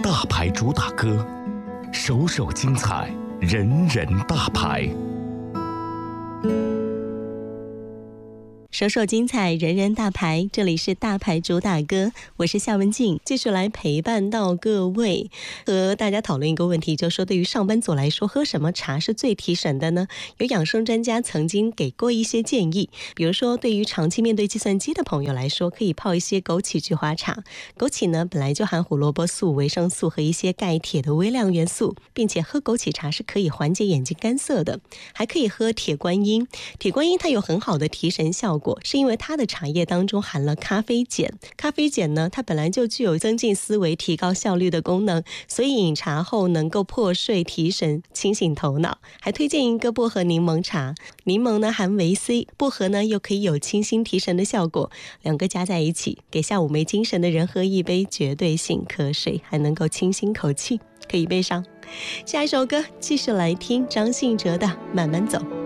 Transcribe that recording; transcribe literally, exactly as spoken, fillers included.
大牌主打歌，首首精彩，人人大牌。 首首精彩，人人大牌，这里是大牌主打歌，我是夏文静，继续来陪伴到各位，和大家讨论一个问题，就是说对于上班族来说，喝什么茶是最提神的呢？有养生专家曾经给过一些建议，比如说对于长期面对计算机的朋友来说，可以泡一些枸杞菊花茶。枸杞呢本来就含胡萝卜素、维生素和一些钙铁的微量元素，并且喝枸杞茶是可以缓解眼睛干涩的。还可以喝铁观音，铁观音它有很好的提神效果，是因为它的茶叶当中含了咖啡碱。咖啡碱呢，它本来就具有增进思维、提高效率的功能，所以饮茶后能够破睡、提神、清醒头脑。还推荐一个薄荷柠檬茶，柠檬呢含维 C， 薄荷呢又可以有清新提神的效果，两个加在一起，给下午没精神的人喝一杯，绝对醒瞌睡，还能够清新口气，可以悲伤。下一首歌继续来听张信哲的《慢慢走》。